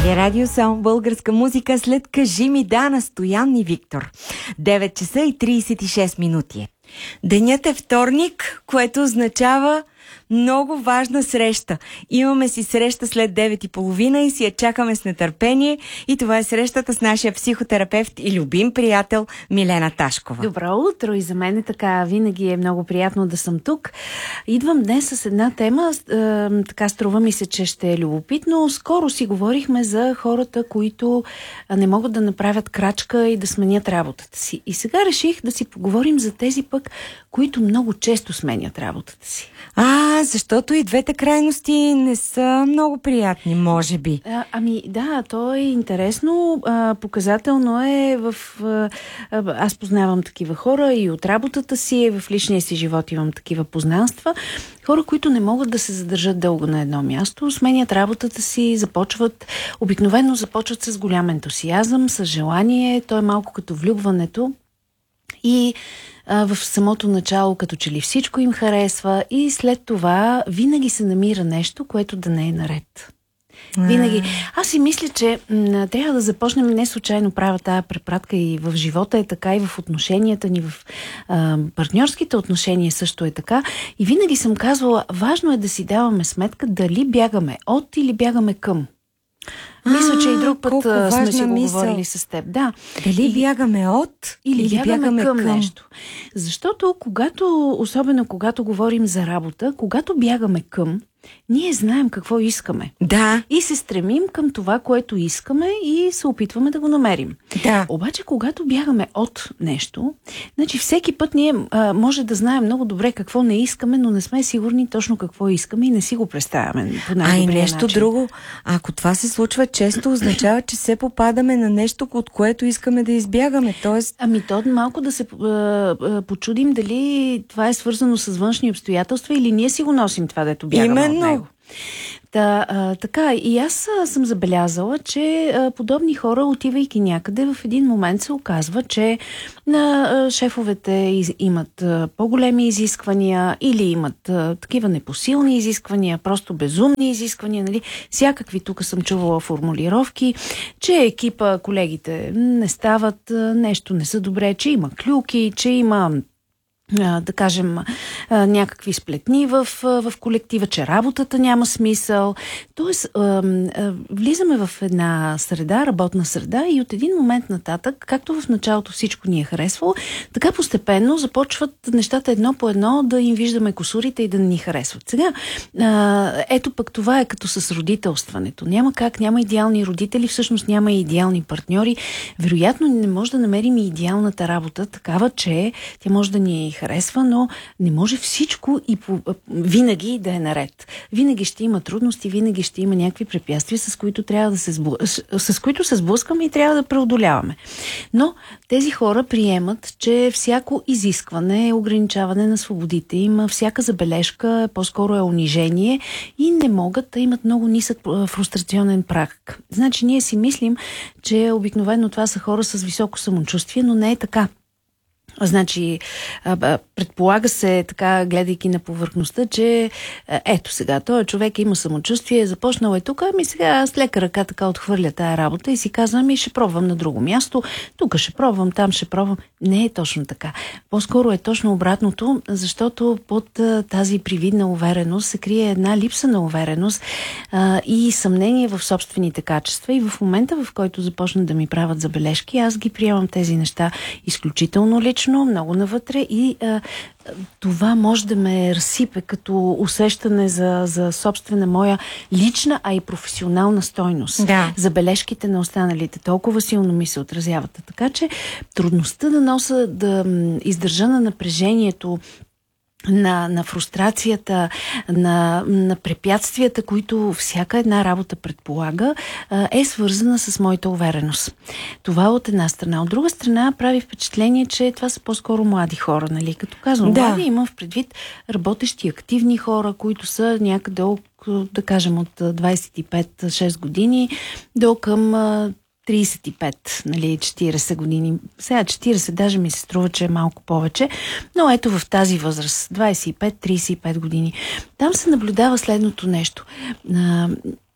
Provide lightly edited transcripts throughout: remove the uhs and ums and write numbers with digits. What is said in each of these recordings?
България радио, само българска музика след "Кажи ми да" на Стоян и Виктор. 9 часа и 36 минути. Денят е вторник, което означава много важна среща. Имаме си среща след 9:30 и си я чакаме с нетърпение. И това е срещата с нашия психотерапевт и любим приятел Милена Ташкова. Добро утро, и за мен е така. Винаги е много приятно да съм тук. Идвам днес с една тема, така струва ми се, че ще е любопитно. Скоро си говорихме за хората, които не могат да направят крачка и да сменят работата си. И сега реших да си поговорим за тези пък, които много често сменят работата си. Защото и двете крайности не са много приятни, може би. Ами да, то е интересно. Показателно е аз познавам такива хора и от работата си, в личния си живот имам такива познанства. Хора, които не могат да се задържат дълго на едно място, сменят работата си, обикновено започват с голям ентусиазъм, с желание. То е малко като влюбването. И в самото начало като че ли всичко им харесва и след това винаги се намира нещо, което да не е наред. Винаги. Аз си мисля, че трябва да започнем, не случайно правя тая препратка, и в живота е така, и в отношенията ни, в партньорските отношения също е така. И винаги съм казвала, важно е да си даваме сметка дали бягаме от или бягаме към. Мисля, че и друг път сме си го говорили с теб. Да. Дали бягаме от или бягаме към нещо. Защото особено когато говорим за работа, когато бягаме към, ние знаем какво искаме. Да. И се стремим към това, което искаме, и се опитваме да го намерим. Да. Обаче, когато бягаме от нещо, значи всеки път ние може да знаем много добре какво не искаме, но не сме сигурни точно какво искаме и не си го представяме по най-добрия нещо начин. Друго. Ако това се случва често, означава, че се попадаме на нещо, от което искаме да избягаме. Тоест... Ами то малко да се почудим дали това е свързано с външни обстоятелства или ние си го носим това, дето бягаме от него. Така, и аз съм забелязала, че подобни хора, отивайки някъде, в един момент се оказва, че шефовете имат по-големи изисквания или имат такива непосилни изисквания, просто безумни изисквания, нали? Всякакви тук съм чувала формулировки, че екипа, колегите не стават, нещо не са добре, че има клюки, че има да кажем, някакви сплетни в колектива, че работата няма смисъл. Тоест, влизаме в една среда, работна среда, и от един момент нататък, както в началото всичко ни е харесвало, така постепенно започват нещата едно по едно да им виждаме кусурите и да не ни харесват. Сега, ето пък това е като с родителстването. Няма как, няма идеални родители, всъщност няма и идеални партньори. Вероятно не може да намерим и идеалната работа, такава, че тя може да ни харесва, но не може всичко и винаги да е наред. Винаги ще има трудности, винаги ще има някакви препятствия, с които трябва с които се сблъскаме и трябва да преодоляваме. Но тези хора приемат, че всяко изискване е ограничаване на свободите им, всяка забележка по-скоро е унижение и не могат да имат много нисък фрустрационен праг. Значи ние си мислим, че обикновено това са хора с високо самочувствие, но не е така. Значи, предполага се, така, гледайки на повърхността, че ето сега, този човек има самочувствие, започнал е тук, ами сега с лека ръка така отхвърля тая работа и си казва, ами ще пробвам на друго място, тук ще пробвам, там ще пробвам. Не е точно така. По-скоро е точно обратното, защото под тази привидна увереност се крие една липса на увереност и съмнение в собствените качества, и в момента, в който започнат да ми правят забележки, аз ги приемам тези неща изключително лично, много навътре, и това може да ме разсипе като усещане за собствена моя лична, а и професионална стойност. Да. Забележките на останалите толкова силно ми се отразяват. Така че трудността да издържа на напрежението, на фрустрацията, на препятствията, които всяка една работа предполага, е свързана с моята увереност. Това от една страна. От друга страна прави впечатление, че това са по-скоро млади хора, нали? Като казвам млади, имам в предвид работещи, активни хора, които са някъде, да кажем, от 25-6 години до към 35, нали, 40 години. Сега 40 даже ми се струва, че е малко повече, но ето в тази възраст, 25-35 години. Там се наблюдава следното нещо.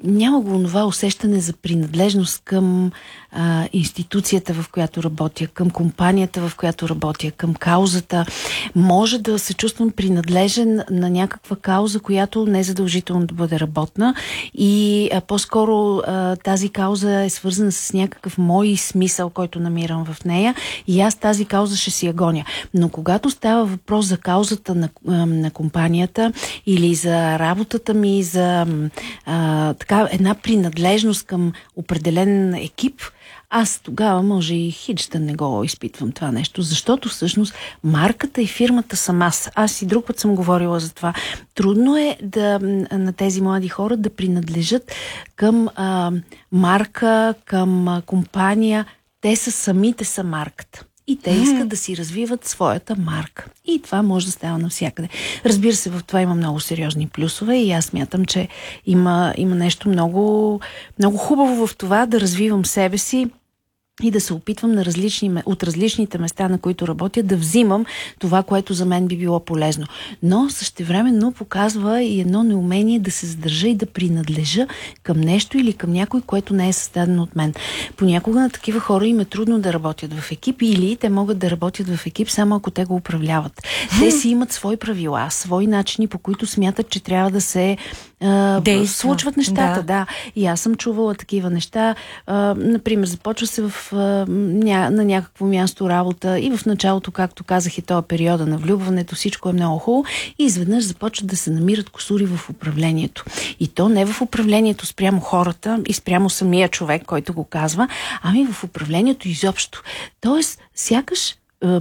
няма го онова усещане за принадлежност към институцията, в която работя, към компанията, в която работя, към каузата. Може да се чувствам принадлежен на някаква кауза, която не е задължително да бъде работна и по-скоро тази кауза е свързана с някакъв мой смисъл, който намирам в нея и аз тази кауза ще си я гоня. Но когато става въпрос за каузата на компанията или за работата ми, за така една принадлежност към определен екип, аз тогава може и хич да не го изпитвам това нещо, защото всъщност марката и фирмата съм аз. Аз и друг път съм говорила за това. Трудно е на тези млади хора да принадлежат към марка, към компания. Те самите са марката. И те искат да си развиват своята марка. И това може да става навсякъде. Разбира се, в това има много сериозни плюсове и аз смятам, че има нещо много, много хубаво в това да развивам себе си и да се опитвам от различните места, на които работя, да взимам това, което за мен би било полезно. Но същевременно показва и едно неумение да се задържа и да принадлежа към нещо или към някой, което не е създадено от мен. Понякога на такива хора им е трудно да работят в екип или те могат да работят в екип само ако те го управляват. Те си имат свои правила, свои начини, по които смятат, че трябва да се случват нещата. Да. И аз съм чувала такива неща. Например, започва се на някакво място работа и в началото, както казах, и този периода на влюбването, всичко е много хубаво и изведнъж започват да се намират кусури в управлението. И то не в управлението спрямо хората и спрямо самия човек, който го казва, ами в управлението изобщо. Тоест, сякаш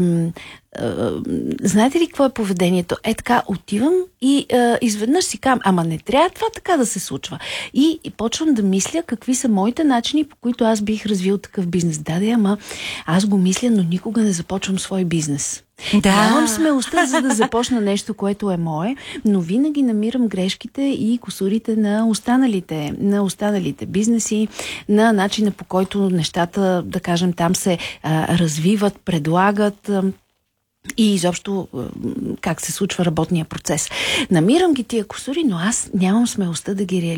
знаете ли какво е поведението? Е така, отивам и изведнъж си казвам, ама не трябва това така да се случва. И почвам да мисля какви са моите начини, по които аз бих развил такъв бизнес. Ама аз го мисля, но никога не започвам свой бизнес. Нямам смелостта, за да започна нещо, което е мое, но винаги намирам грешките и кусурите на останалите бизнеси, на начина, по който нещата, да кажем, там се развиват, предлагат и изобщо как се случва работния процес. Намирам ги тия кусури, но аз нямам смелостта да ги реализирам.